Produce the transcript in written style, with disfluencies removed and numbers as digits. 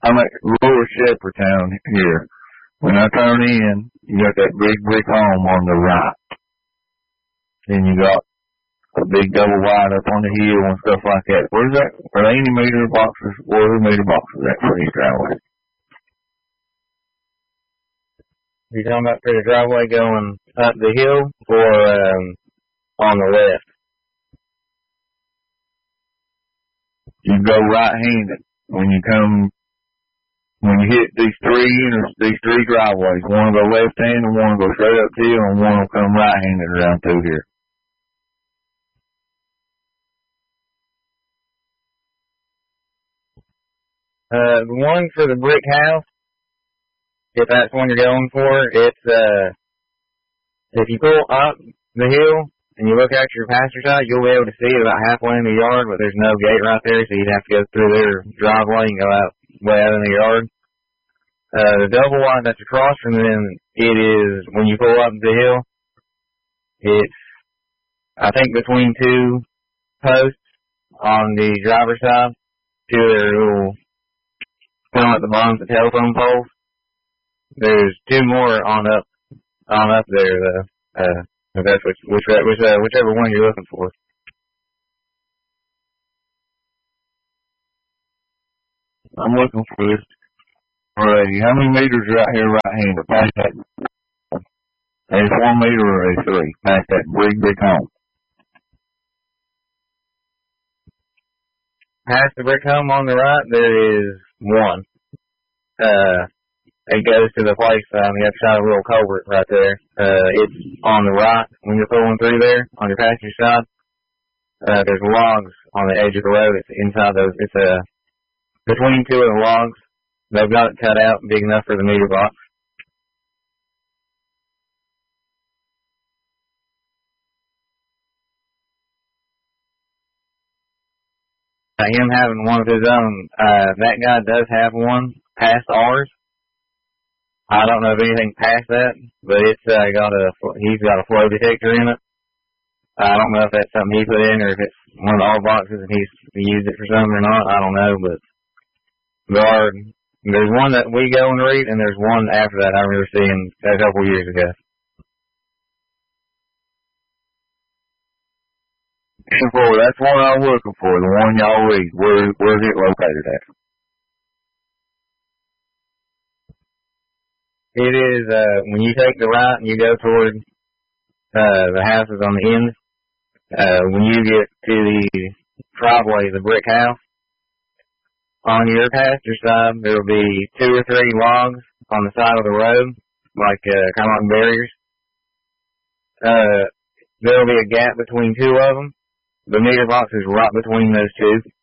I'm at Lower Shepherdtown here. When I turn in, you got that big brick home on the right. Then you got a big double wide up on the hill and stuff like that. Where's that? Are there any meter boxes? Where are the meter boxes at for your driveway? You're talking about for the driveway going up the hill or on the left? You go right-handed when you hit these three driveways. One will go left-handed, one will go straight up the hill, and one will come right-handed around through here. The one for the brick house, if that's the one you're going for, it's, if you pull up the hill and you look out your pasture side, you'll be able to see it about halfway in the yard, but there's no gate right there, so you'd have to go through their driveway and go out way out in the yard. The double wide that's across from them, it is, when you pull up the hill, it's, I think, between two posts on the driver's side, two of their little, kind of at the bottom of the telephone poles. There's two more on up there, if that's whichever one you're looking for. I'm looking for this. Alrighty, how many meters are out here right-handed? Past that. Is 1 meter or a 3? Past that big home. Past the brick home on the right, there is one. It goes to the place on the other side of the little culvert right there. It's on the right when you're pulling through there on your passenger side. There's logs on the edge of the road. It's inside those. It's between two of the logs. They've got it cut out big enough for the meter box. Him having one of his own, that guy does have one past ours. I don't know of anything past that, but it's he's got a flow detector in it. I don't know if that's something he put in or if it's one of the old boxes and he's used it for something or not. I don't know, but there's one that we go and read, and there's one after that I remember seeing a couple years ago. That's one I'm looking for, the one y'all read. Where's it located at? It is, when you take the right and you go toward, the houses on the end, when you get to the driveway, the brick house, on your pasture side, there will be 2 or 3 logs on the side of the road, like, kind of like barriers. There will be a gap between 2 of them. The meter box is right between those 2.